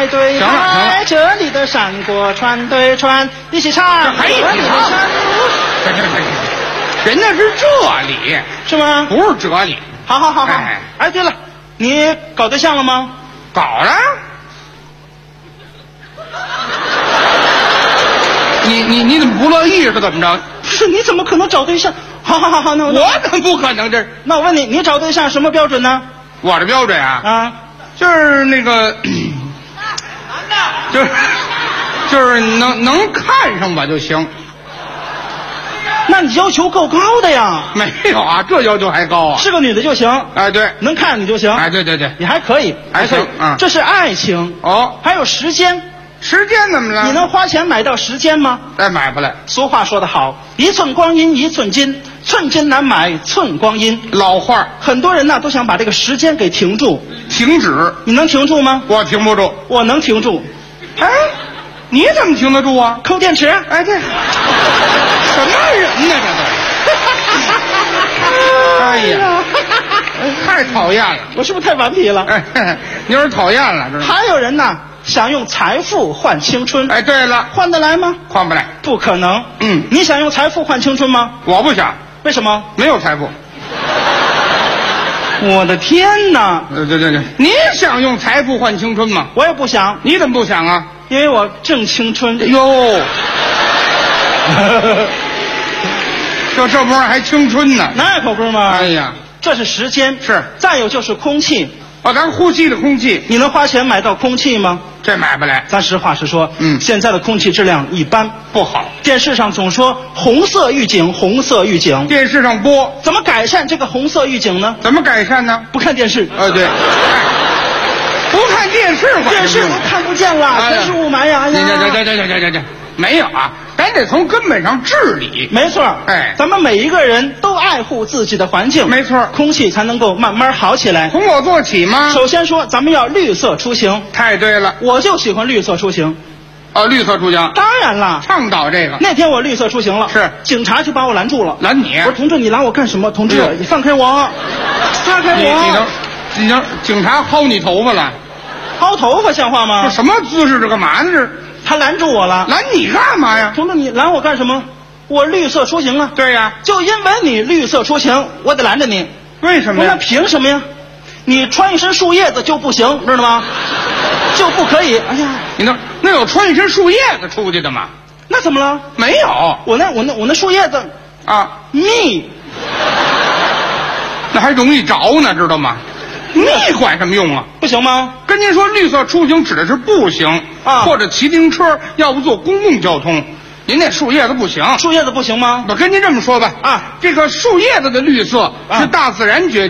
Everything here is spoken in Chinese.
海对海，这里的山过川对川，一起唱。 还一起唱？人家是这里， 是吗？ 不是这里。 好好好好。哎，对了，你搞对象了吗？ 搞了。你怎么不乐意是怎么着？ 不是，你怎么可能找对象？好，那我怎么不可能这？ 那我问你，你找对象什么标准呢？ 我的标准啊，就是那个，就是能看上我就行。 那你要求够高的呀？ 没有啊，这要求还高啊？ 是个女的就行。 哎，对， 能看你就行。 哎，对， 你还可以， 还行。 这是爱情哦， 还有时间。 时间怎么了？ 你能花钱买到时间吗？ 哎，买不来。 俗话说得好，一寸光阴一寸金，寸金难买寸光阴。 老话， 很多人呢都想把这个时间给停住， 停止。 你能停住吗？ 我停不住。 我能停住。 哎，你怎么停得住啊？ 抠电池。 哎，这什么人呢？这都。哎呀，太讨厌了！ 我是不是太顽皮了？ 哎，你有点讨厌了，知道吗？ 还有人呢，想用财富换青春。 哎，对了， 换得来吗？ 换不来， 不可能。你想用财富换青春吗？ 我不想。 为什么？ 没有财富。 我的天哪！ 对，你想用财富换青春吗？ 我也不想。 你怎么不想啊？ 因为我正青春。 哟，这不是还青春呢？ 那可不是吗？ 哎呀， 这是时间。 是。 再有就是空气。 咱呼吸的空气， 你能花钱买到空气吗？ 这买不来。 咱实话实说，现在的空气质量一般， 不好。 电视上总说红色预警，红色预警。 电视上播， 怎么改善这个红色预警呢？ 怎么改善呢？ 不看电视。 对。不看电视， 电视都看不见了，真是雾霾呀！ 这，没有啊，咱得从根本上治理。 没错。 哎， 咱们每一个人都爱护自己的环境， 没错， 空气才能够慢慢好起来。 从我做起吗？ 首先说，咱们要绿色出行。 太对了， 我就喜欢绿色出行。 绿色出行。 当然了， 倡导这个。 那天我绿色出行了， 是警察就把我拦住了。 拦你？ 我说同志，你拦我干什么？同志，你放开我！放开我！ 你能警察薅你头发了？ 薅头发像话吗？ 这什么姿势？这干嘛呢？这他拦住我了。 拦你干嘛呀？ 同志，你拦我干什么？我绿色出行啊。 对呀， 就因为你绿色出行，我得拦着你。 为什么呀？ 那凭什么呀？你穿一身树叶子就不行，知道吗？就不可以。哎呀， 你那有穿一身树叶子出去的吗？ 那怎么了？ 没有。 我那树叶子啊密， 那还容易着呢，知道吗？密管什么用啊？ 不行吗？ 跟您说，绿色出行指的是步行或者骑自行车，要不坐公共交通。您那树叶子不行。 树叶子不行吗？ 我跟您这么说吧，这个树叶子的绿色是大自然决定。